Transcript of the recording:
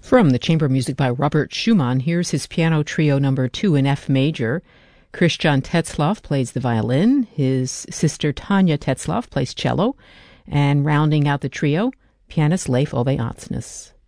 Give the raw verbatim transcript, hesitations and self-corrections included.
From the chamber music by Robert Schumann, here's his piano trio number two in F major. Christian Tetzlaff plays the violin, his sister Tanya Tetzlaff plays cello, and rounding out the trio, pianist Leif Ove Atsnes.